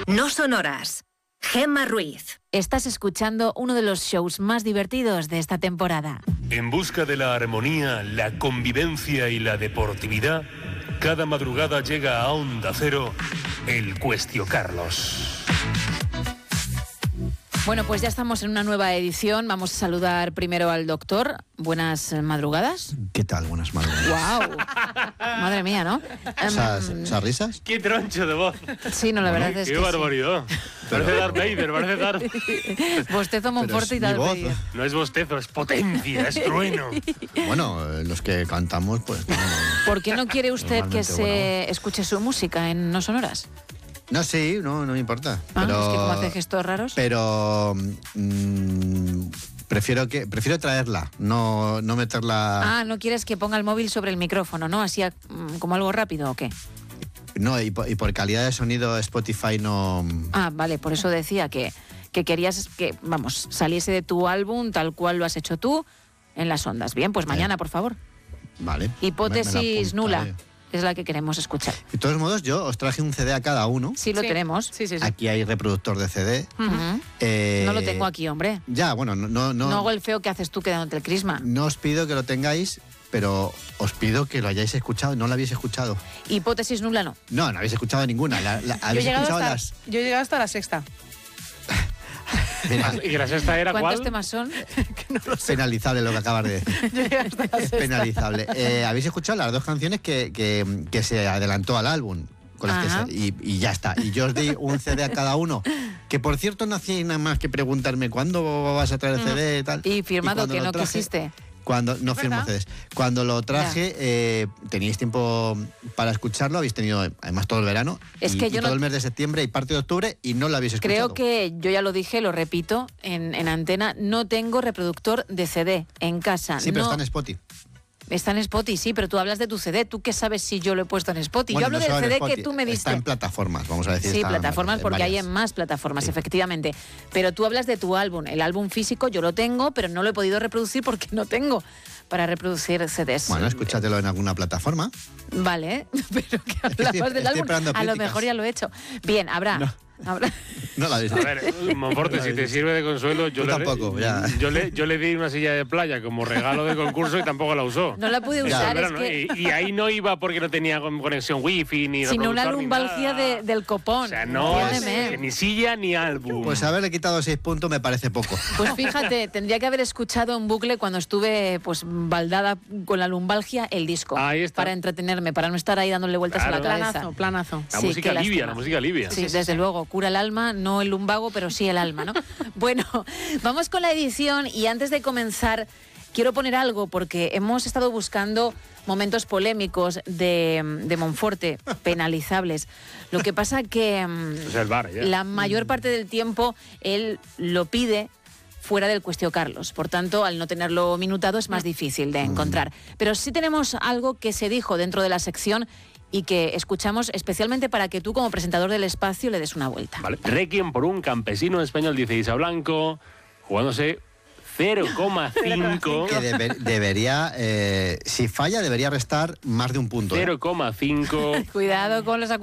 No sonoras. Gemma Ruiz. Estás escuchando uno de los shows más divertidos de esta temporada. En busca de la armonía, la convivencia y la deportividad, cada madrugada llega a Onda Cero el Cuestio Carlos. Bueno, pues ya estamos en una nueva edición. Vamos a saludar primero al doctor. Buenas madrugadas. ¿Qué tal? Buenas madrugadas. ¡Guau! Madre mía, ¿no? ¿Esas risas? ¡Qué troncho de voz! Sí, no, la verdad es ¡Qué que barbaridad! Parece Darth Vader, parece Darth... Bostezo Monforte y Darth Vader. No es bostezo, es potencia, es trueno. Bueno, los que cantamos, pues... ¿Por qué no quiere usted que se Normalmente, escuche su música en No Sonoras? No, sí, no me importa. Ah, pero, es que como hace gestos raros. Pero... prefiero traerla, no meterla... Ah, ¿no quieres que ponga el móvil sobre el micrófono, no? Así como algo rápido, ¿o qué? No, y por calidad de sonido Spotify no... Ah, vale, por eso decía que querías que, vamos, saliese de tu álbum tal cual lo has hecho tú en las ondas. Bien, pues mañana, por favor. Vale. Hipótesis me la nula apuntaré. es la que queremos escuchar. De todos modos, yo os traje un CD a cada uno. Sí, lo tenemos. Sí. Aquí hay reproductor de CD. Ujú. No lo tengo aquí, hombre. Ya, bueno, No hago el feo que haces tú quedándote el crisma. No os pido que lo tengáis, pero os pido que lo hayáis escuchado. No lo habéis escuchado. Hipótesis nula no. No habéis escuchado ninguna. Habéis escuchado las... Yo he llegado hasta la sexta. Mira, ¿Y que la sexta era ¿Cuántos cuál? temas son? penalizable lo que acabas de decir. Yo he llegado hasta la Es sexta. penalizable. ¿Habéis escuchado las dos canciones que se adelantó al álbum? Con las Ajá. y ya está. Y yo os di un CD a cada uno. Que por cierto no hacía nada más que preguntarme ¿cuándo vas a traer el CD y tal? Y firmado cuando que lo no traje- quisiste. Cuando no firmo ¿Verdad? CDs. Cuando lo traje, teníais tiempo para escucharlo, habéis tenido además todo el verano. Es y, que y yo todo no- el mes de septiembre y parte de octubre y no lo habéis escuchado. Creo que yo ya lo dije, lo repito en antena, no tengo reproductor de CD en casa. Sí, pero No- está en Spotify. Está en Spotify, sí, pero tú hablas de tu CD. ¿Tú qué sabes si yo lo he puesto en Spotify? Bueno, yo hablo no del solo en CD Spotify, que tú me diste. Está en plataformas, vamos a decir. Sí, está plataformas, porque hay varias. en más plataformas, Sí. efectivamente. Pero tú hablas de tu álbum. El álbum físico yo lo tengo, pero no lo he podido reproducir porque no tengo para reproducir CDs. Bueno, escúchatelo en alguna plataforma. Vale, pero que estoy hablabas del álbum. esperando A lo críticas. mejor ya lo he hecho. Bien, habrá. No la habéis A ver, Monforte, si te sirve de consuelo, yo Tú tampoco, ya. yo le di una silla de playa como regalo de concurso y tampoco la usó. No la pude Ya. usar, es Verano, que... y ahí no iba porque no tenía conexión wifi ni Sino una reproductor, ni lumbalgia nada. del copón. O sea, no Entiéndeme. es ni silla ni álbum. Pues haberle quitado 6 puntos me parece poco. Pues fíjate, tendría que haber escuchado en bucle cuando estuve pues baldada con la lumbalgia el disco. Ahí está. Para entretenerme, para no estar ahí dándole vueltas a la Claro. cabeza. Planazo. la Sí, música qué alivia, lástima. la música alivia. Sí, desde luego, cura el alma, no el lumbago, pero sí el alma, ¿no? Bueno, vamos con la edición y antes de comenzar quiero poner algo porque hemos estado buscando momentos polémicos de Monforte, penalizables. Lo que pasa que O sea, el bar, ya. la mayor parte del tiempo él lo pide fuera del Cuestio Carlos. Por tanto, al no tenerlo minutado es más difícil de encontrar. Pero sí tenemos algo que se dijo dentro de la sección y que escuchamos especialmente para que tú, como presentador del espacio, le des una vuelta. Vale. Requiem por un campesino español, dice Isa Blanco, jugándose 0,5. Que debería, si falla, debería restar más de un punto. ¿eh? 0,5. Cuidado con los